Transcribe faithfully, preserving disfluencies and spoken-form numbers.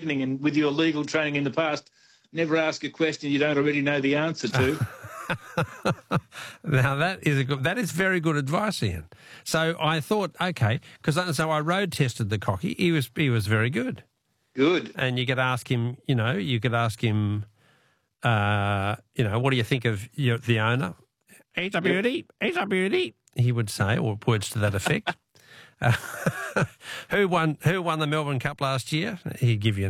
happening. And with your legal training in the past, never ask a question you don't already know the answer to. Now, that is a good, that is very good advice, Ian. So I thought, okay, because so I road tested the cocky. He was he was very good. Good. And you could ask him, you know, you could ask him, uh, you know, what do you think of your, the owner? He's a beauty. He's a beauty. He would say, or words to that effect. uh, who won? Who won the Melbourne Cup last year? He'd give you